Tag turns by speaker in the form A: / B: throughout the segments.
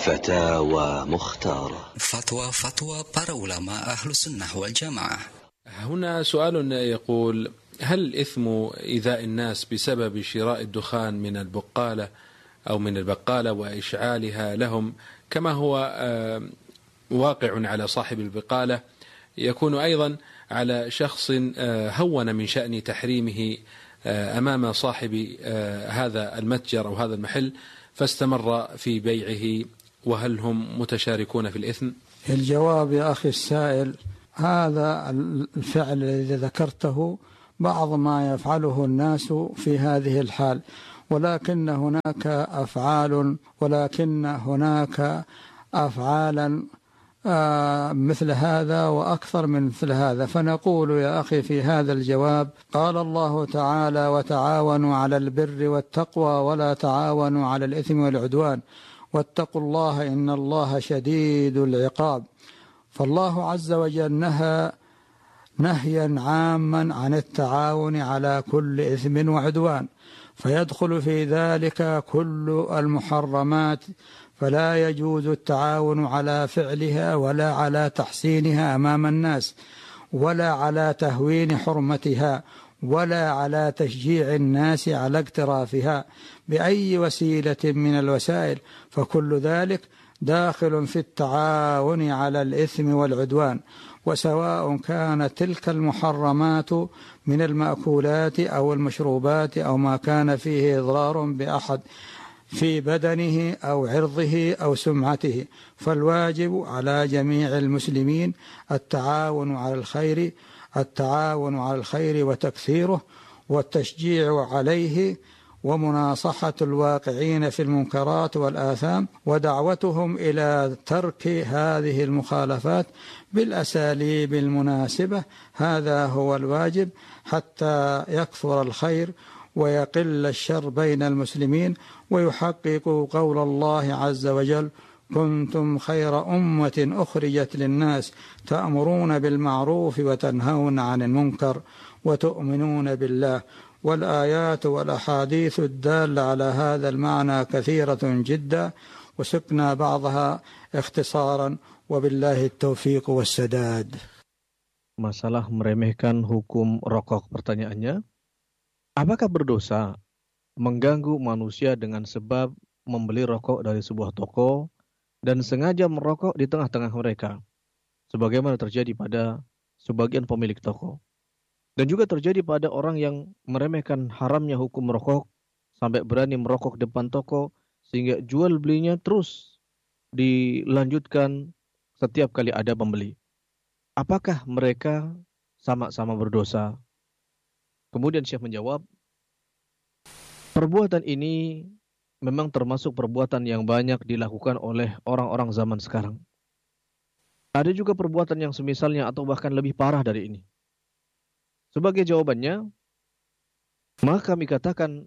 A: فتاوى مختارة.
B: فتوى para ulama أهل السنة والجماعة.
C: هنا سؤال يقول: هل الإثم إيذاء الناس بسبب شراء الدخان من البقالة أو من البقالة وإشعالها لهم كما هو واقع على صاحب البقالة، يكون أيضا على شخص هون من شأن تحريمه أمام صاحب هذا المتجر أو هذا المحل فاستمر في بيعه، وهل هم متشاركون في الإثم؟
D: الجواب يا أخي السائل، هذا الفعل الذي ذكرته بعض ما يفعله الناس في هذه الحال، ولكن هناك أفعالا مثل هذا وأكثر من مثل هذا. فنقول يا أخي في هذا الجواب: قال الله تعالى: وتعاونوا على البر والتقوى ولا تعاونوا على الإثم والعدوان واتقوا الله إن الله شديد العقاب. فالله عز وجل نهى نهيا عاما عن التعاون على كل إثم وعدوان، فيدخل في ذلك كل المحرمات، فلا يجوز التعاون على فعلها ولا على تحسينها أمام الناس ولا على تهوين حرمتها ولا على تشجيع الناس على اقترافها بأي وسيلة من الوسائل، فكل ذلك داخل في التعاون على الإثم والعدوان. وسواء كانت تلك المحرمات من المأكولات أو المشروبات أو ما كان فيه إضرار بأحد في بدنه أو عرضه أو سمعته، فالواجب على جميع المسلمين التعاون على الخير وتكثيره والتشجيع عليه ومناصحة الواقعين في المنكرات والآثام ودعوتهم إلى ترك هذه المخالفات بالأساليب المناسبة. هذا هو الواجب حتى يكثر الخير ويقل الشر بين المسلمين ويحقق قول الله عز وجل: كنتم خير أمة أخرجت للناس تأمرون بالمعروف وتنهون عن المنكر وتؤمنون بالله. والآيات والأحاديث الدالة على هذا المعنى كثيرة جدا، وسقنا بعضها اختصارا، وبالله التوفيق والسداد.
E: Masalah meremehkan hukum rokok, pertanyaannya: apakah berdosa mengganggu manusia dengan sebab membeli rokok dari sebuah toko dan sengaja merokok di tengah-tengah mereka, sebagaimana terjadi pada sebagian pemilik toko? Dan juga terjadi pada orang yang meremehkan haramnya hukum merokok sampai berani merokok depan toko sehingga jual belinya terus dilanjutkan setiap kali ada pembeli. Apakah mereka sama-sama berdosa? Kemudian Syekh menjawab, perbuatan ini memang termasuk perbuatan yang banyak dilakukan oleh orang-orang zaman sekarang. Ada juga perbuatan yang semisalnya atau bahkan lebih parah dari ini. Sebagai jawabannya, maka kami katakan,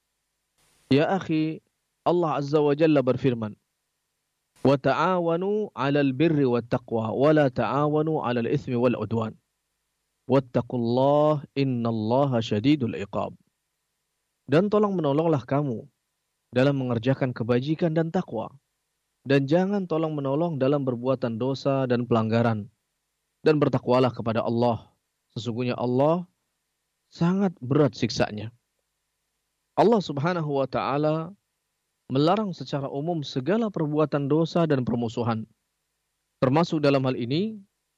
E: ya akhi, Allah Azza wa Jalla berfirman, wa ta'awanu 'alal birri wat taqwa wa la ta'awanu 'alal itsmi wal 'udwan wattaqullaha innallaha syadidul 'iqab. Dan tolong menolonglah kamu dalam mengerjakan kebajikan dan takwa, dan jangan tolong menolong dalam perbuatan dosa dan pelanggaran, dan bertakwalah kepada Allah. Sesungguhnya Allah sangat berat siksanya. Allah Subhanahu wa ta'ala melarang secara umum segala perbuatan dosa dan permusuhan. Termasuk dalam hal ini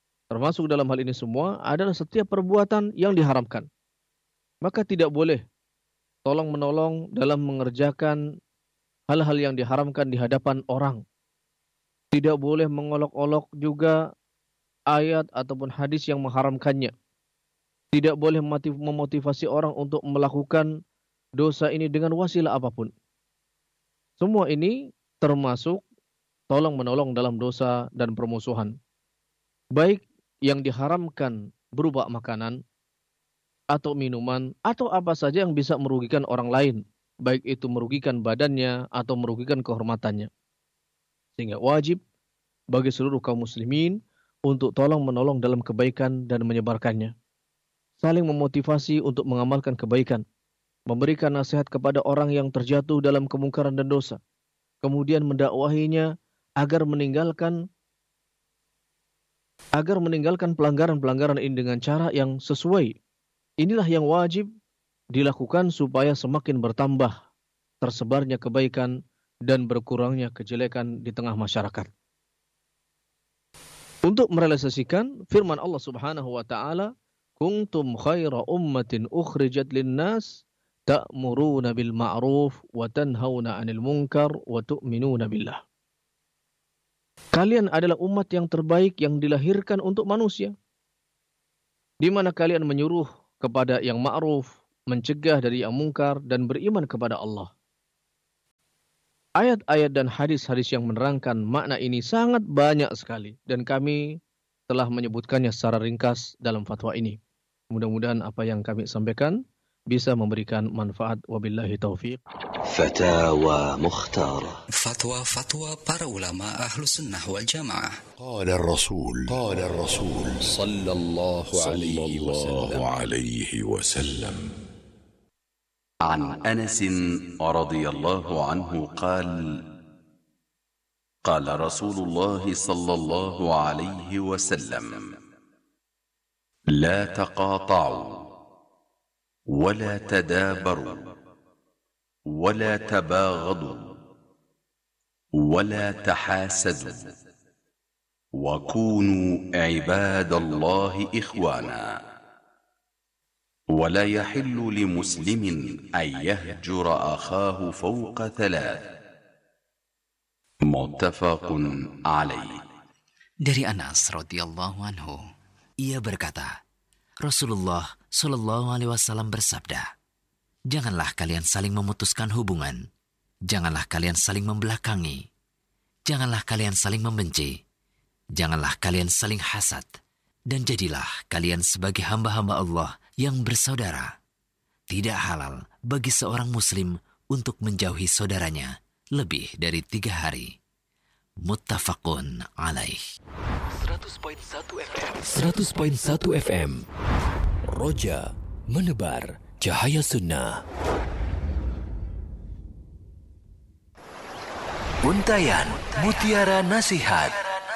E: semua adalah setiap perbuatan yang diharamkan. Maka tidak boleh tolong menolong dalam mengerjakan hal-hal yang diharamkan di hadapan orang. Tidak boleh mengolok-olok juga ayat ataupun hadis yang mengharamkannya. Tidak boleh memotivasi orang untuk melakukan dosa ini dengan wasilah apapun. Semua ini termasuk tolong-menolong dalam dosa dan permusuhan. Baik yang diharamkan berupa makanan, atau minuman, atau apa saja yang bisa merugikan orang lain. Baik itu merugikan badannya atau merugikan kehormatannya. Sehingga wajib bagi seluruh kaum muslimin untuk tolong-menolong dalam kebaikan dan menyebarkannya. Saling memotivasi untuk mengamalkan kebaikan, memberikan nasihat kepada orang yang terjatuh dalam kemungkaran dan dosa, kemudian mendakwahinya agar meninggalkan pelanggaran-pelanggaran ini dengan cara yang sesuai. Inilah yang wajib dilakukan supaya semakin bertambah tersebarnya kebaikan dan berkurangnya kejelekan di tengah masyarakat. Untuk merealisasikan firman Allah Subhanahu wa taala, "Kuntum khaira ummatin ukhrijat lin-nas ta'muruna bil ma'ruf wa tanhauna 'anil munkar wa tu'minuna billah." Kalian adalah umat yang terbaik yang dilahirkan untuk manusia, di mana kalian menyuruh kepada yang ma'ruf, mencegah dari yang mungkar, dan beriman kepada Allah. Ayat-ayat dan hadis-hadis yang menerangkan makna ini sangat banyak sekali, dan kami telah menyebutkannya secara ringkas dalam fatwa ini. Mudah-mudahan apa yang kami sampaikan bisa memberikan manfaat. Wabillahi taufiq.
A: Fatawa Mukhtarah.
B: Fatwa para ulama ahlu sunnah wal jamaah.
F: Qala Rasul sallallahu alaihi wasallam.
A: عن أنس رضي الله عنه قال قال رسول الله صلى الله عليه وسلم لا تقاطعوا ولا تدابروا ولا تباغضوا ولا تحاسدوا وكونوا عباد الله إخوانا ولا يحل لمسلم أن يهجر أخاه فوق ثلاث متفق عليه.
G: Dari Anas radhiyallahu anhu, ia berkata, Rasulullah Shallallahu alaihi wasallam bersabda, "Janganlah kalian saling memutuskan hubungan, janganlah kalian saling membelakangi, janganlah kalian saling membenci, janganlah kalian saling hasad, dan jadilah kalian sebagai hamba-hamba Allah yang bersaudara. Tidak halal bagi seorang muslim untuk menjauhi saudaranya lebih dari 3 hari. Muttafaqun alaih.
H: 100.1 FM. Roja menebar cahaya sunnah. Untayan Mutiara Nasihat.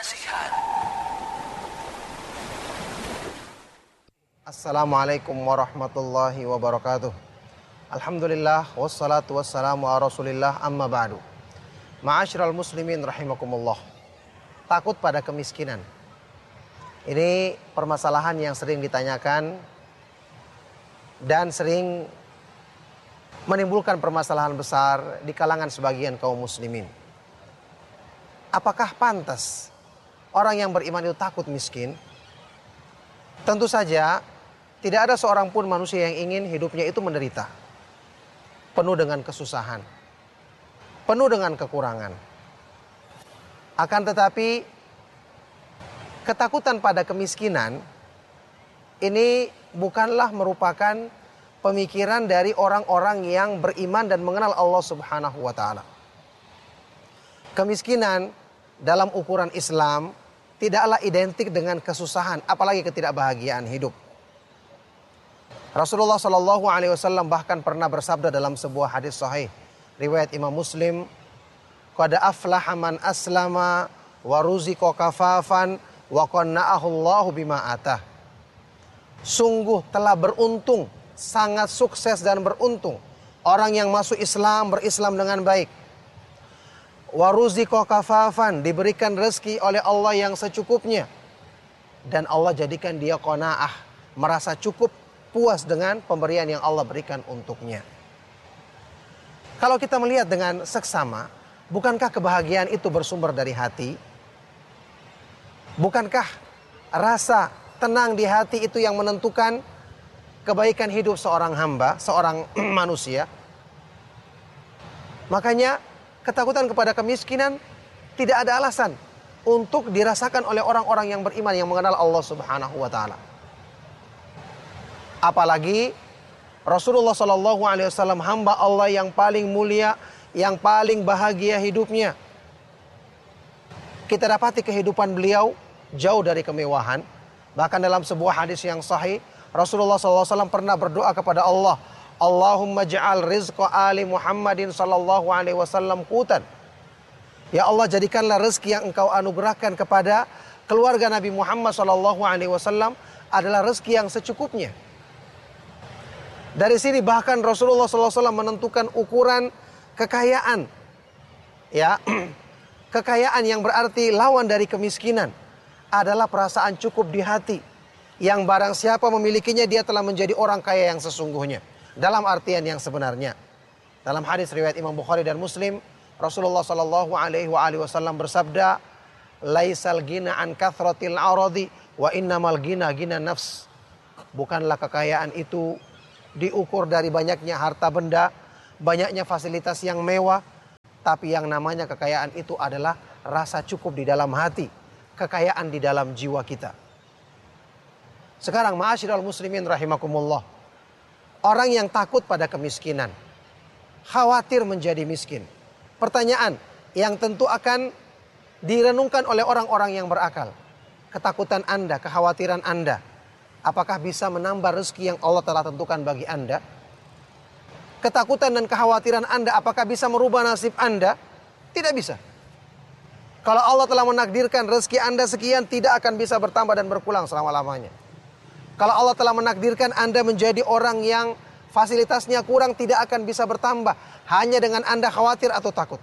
I: Assalamualaikum warahmatullahi wabarakatuh. Alhamdulillah wassalatu wassalamu ala Rasulillah, amma ba'du. Ma'asyiral muslimin rahimakumullah. Takut pada kemiskinan. Ini permasalahan yang sering ditanyakan dan sering menimbulkan permasalahan besar di kalangan sebagian kaum muslimin. Apakah pantas orang yang beriman itu takut miskin? Tentu saja tidak ada seorang pun manusia yang ingin hidupnya itu menderita, penuh dengan kesusahan, penuh dengan kekurangan. Akan tetapi ketakutan pada kemiskinan ini bukanlah merupakan pemikiran dari orang-orang yang beriman dan mengenal Allah Subhanahu wa taala. Kemiskinan dalam ukuran Islam tidaklah identik dengan kesusahan, apalagi ketidakbahagiaan hidup. Rasulullah Shallallahu alaihi wasallam bahkan pernah bersabda dalam sebuah hadis sahih riwayat Imam Muslim, "Qad aflaha man aslama wa ruziqa kafafan wa qanna'ahu Allahu bima atah." Sungguh telah beruntung, sangat sukses dan beruntung orang yang masuk Islam, berislam dengan baik. Wa ruziqa kafafan, diberikan rezeki oleh Allah yang secukupnya, dan Allah jadikan dia qanaah, merasa cukup, puas dengan pemberian yang Allah berikan untuknya. Kalau kita melihat dengan seksama, bukankah kebahagiaan itu bersumber dari hati? Bukankah rasa tenang di hati itu yang menentukan kebaikan hidup seorang hamba, seorang manusia? Makanya ketakutan kepada kemiskinan tidak ada alasan untuk dirasakan oleh orang-orang yang beriman yang mengenal Allah Subhanahu wa taala. Apalagi Rasulullah Shallallahu alaihi wasallam, hamba Allah yang paling mulia, yang paling bahagia hidupnya. Kita dapati kehidupan beliau jauh dari kemewahan. Bahkan dalam sebuah hadis yang sahih, Rasulullah SAW pernah berdoa kepada Allah, Allahumma ja'al rizqa ali Muhammadin sallallahu alaihi wasallam qutan. Ya Allah, jadikanlah rezeki yang Engkau anugerahkan kepada keluarga Nabi Muhammad SAW adalah rezeki yang secukupnya. Dari sini bahkan Rasulullah SAW menentukan ukuran kekayaan. Ya, kekayaan yang berarti lawan dari kemiskinan adalah perasaan cukup di hati. Yang barang siapa memilikinya, dia telah menjadi orang kaya yang sesungguhnya. Dalam artian yang sebenarnya. Dalam hadis riwayat Imam Bukhari dan Muslim, Rasulullah SAW bersabda, "Laisal gina an kathratil aradi wa innamal gina gina nafs." Bukanlah kekayaan itu diukur dari banyaknya harta benda, banyaknya fasilitas yang mewah, tapi yang namanya kekayaan itu adalah rasa cukup di dalam hati, kekayaan di dalam jiwa kita. Sekarang ma'asyiral muslimin rahimakumullah, orang yang takut pada kemiskinan, khawatir menjadi miskin. Pertanyaan yang tentu akan direnungkan oleh orang-orang yang berakal. Ketakutan Anda, kekhawatiran Anda, apakah bisa menambah rezeki yang Allah telah tentukan bagi Anda? Ketakutan dan kekhawatiran Anda, apakah bisa merubah nasib Anda? Tidak bisa. Kalau Allah telah menakdirkan rezeki Anda sekian, tidak akan bisa bertambah dan berkurang selama-lamanya. Kalau Allah telah menakdirkan Anda menjadi orang yang fasilitasnya kurang, tidak akan bisa bertambah hanya dengan Anda khawatir atau takut.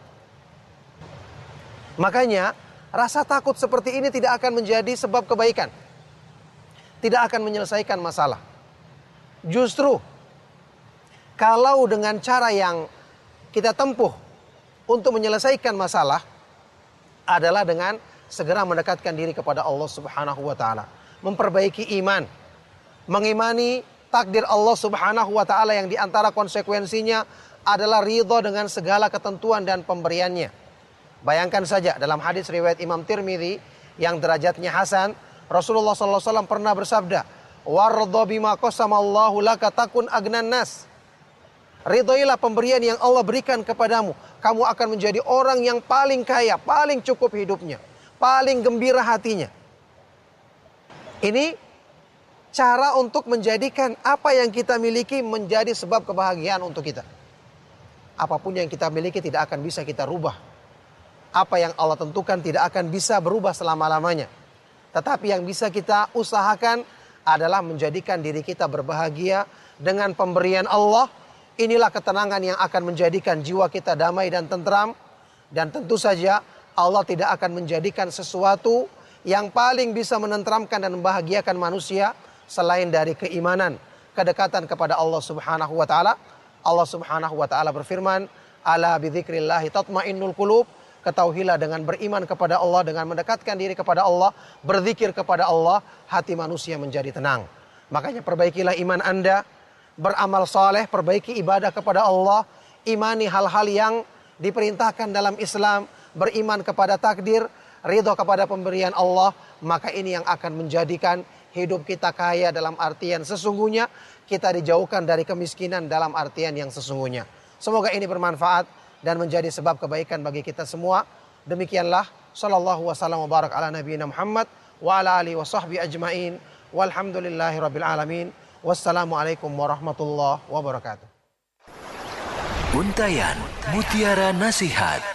I: Makanya rasa takut seperti ini tidak akan menjadi sebab kebaikan, tidak akan menyelesaikan masalah. Justru kalau dengan cara yang kita tempuh untuk menyelesaikan masalah adalah dengan segera mendekatkan diri kepada Allah Subhanahu wa taala, memperbaiki iman, mengimani takdir Allah Subhanahu wa taala yang diantara konsekuensinya adalah ridho dengan segala ketentuan dan pemberiannya. Bayangkan saja dalam hadis riwayat Imam Tirmidzi yang derajatnya hasan, Rasulullah SAW pernah bersabda, "Wardha bima qasamallahu laka takun agnan nas." Ridhoilah pemberian yang Allah berikan kepadamu, kamu akan menjadi orang yang paling kaya, paling cukup hidupnya, paling gembira hatinya. Ini cara untuk menjadikan apa yang kita miliki menjadi sebab kebahagiaan untuk kita. Apapun yang kita miliki tidak akan bisa kita rubah. Apa yang Allah tentukan tidak akan bisa berubah selama-lamanya. Tetapi yang bisa kita usahakan adalah menjadikan diri kita berbahagia dengan pemberian Allah. Inilah ketenangan yang akan menjadikan jiwa kita damai dan tentram. Dan tentu saja Allah tidak akan menjadikan sesuatu yang paling bisa menenteramkan dan membahagiakan manusia selain dari keimanan, kedekatan kepada Allah Subhanahu wa taala. Allah Subhanahu wa taala berfirman, "Ala bidzikrillahi tatmainnul qulub." Ketahuilah dengan beriman kepada Allah, dengan mendekatkan diri kepada Allah, berzikir kepada Allah, hati manusia menjadi tenang. Makanya perbaikilah iman Anda, beramal soleh, perbaiki ibadah kepada Allah, imani hal-hal yang diperintahkan dalam Islam, beriman kepada takdir, ridho kepada pemberian Allah, maka ini yang akan menjadikan hidup kita kaya dalam artian sesungguhnya, kita dijauhkan dari kemiskinan dalam artian yang sesungguhnya. Semoga ini bermanfaat dan menjadi sebab kebaikan bagi kita semua. Demikianlah, sallallahu wasallam wa barak ala nabiyina Muhammad wa ala alihi wa sahbihi ajma'in. Walhamdulillahi rabbil alamin. Wassalamualaikum warahmatullahi wabarakatuh.
H: Untayan Mutiara Nasihat.